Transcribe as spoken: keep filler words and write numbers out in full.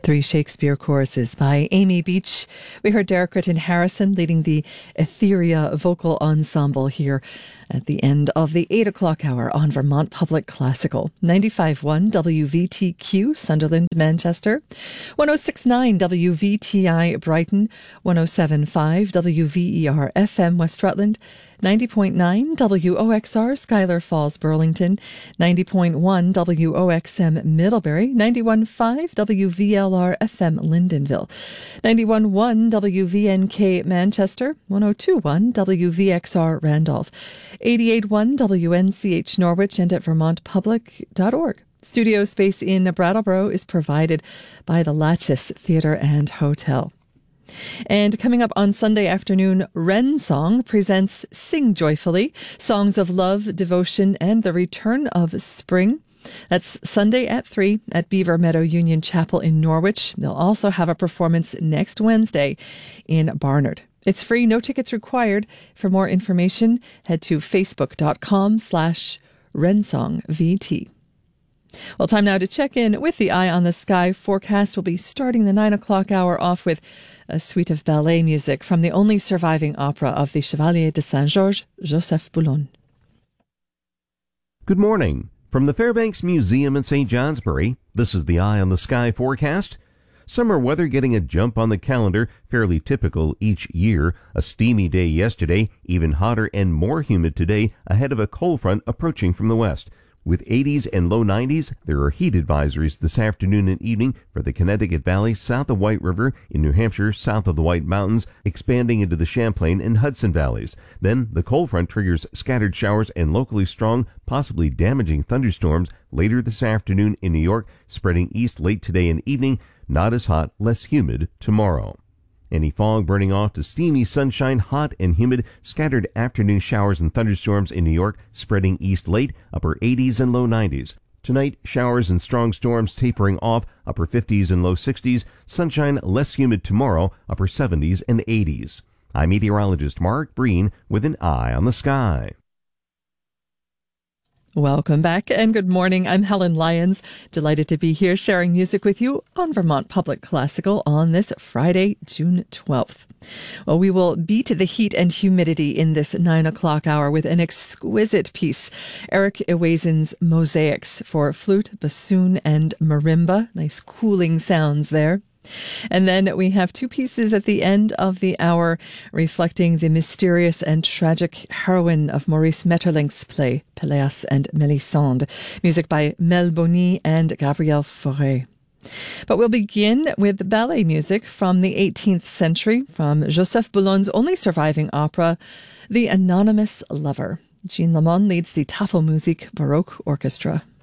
Three Shakespeare choruses by Amy Beach. We heard Derek Ritton Harrison leading the Etheria Vocal Ensemble here at the end of the eight o'clock hour on Vermont Public Classical. ninety-five point one W V T Q, Sunderland, Manchester. one oh six point nine W V T I, Brighton. one oh seven point five W V E R F M, West Rutland. ninety point nine W O X R, Schuyler Falls, Burlington. ninety point one W O X M, Middlebury. ninety-one point five W V L R F M, Lyndonville. ninety-one point one W V N K, Manchester. one oh two point one W V X R, Randolph. eighty-eight point one W N C H, Norwich, and at vermont public dot org. Studio space in Brattleboro is provided by the Latches Theatre and Hotel. And coming up on Sunday afternoon, Wren Song presents Sing Joyfully, songs of love, devotion, and the return of spring. That's Sunday at three at Beaver Meadow Union Chapel in Norwich. They'll also have a performance next Wednesday in Barnard. It's free, no tickets required. For more information, head to facebook.com slash WrensongVT. Well, time now to check in with the Eye on the Sky forecast. We'll be starting the nine o'clock hour off with a suite of ballet music from the only surviving opera of the Chevalier de Saint-Georges, Joseph Boulogne. Good morning. From the Fairbanks Museum in Saint Johnsbury, this is the Eye on the Sky forecast. Summer weather getting a jump on the calendar, fairly typical each year. A steamy day yesterday, even hotter and more humid today ahead of a cold front approaching from the west. With eighties and low nineties, there are heat advisories this afternoon and evening for the Connecticut Valley south of White River, in New Hampshire south of the White Mountains, expanding into the Champlain and Hudson valleys. Then the cold front triggers scattered showers and locally strong, possibly damaging thunderstorms later this afternoon in New York, spreading east late today and evening. Not as hot, less humid tomorrow. Any fog burning off to steamy sunshine, hot and humid, scattered afternoon showers and thunderstorms in New York, spreading east late, upper eighties and low nineties. Tonight, showers and strong storms tapering off, upper fifties and low sixties. Sunshine, less humid tomorrow, upper seventies and eighties. I'm meteorologist Mark Breen with an Eye on the Sky. Welcome back and good morning. I'm Helen Lyons, delighted to be here sharing music with you on Vermont Public Classical on this Friday, June twelfth. Well, we will beat the heat and humidity in this nine o'clock hour with an exquisite piece, Eric Ewazen's Mosaics for flute, bassoon, and marimba. Nice cooling sounds there. And then we have two pieces at the end of the hour reflecting the mysterious and tragic heroine of Maurice Maeterlinck's play, Pelléas and Mélisande. Music by Mel Boni and Gabrielle Fauré. But we'll begin with ballet music from the eighteenth century, from Joseph Boulogne's only surviving opera, The Anonymous Lover. Jean Lamond leads the Tafelmusik Baroque Orchestra.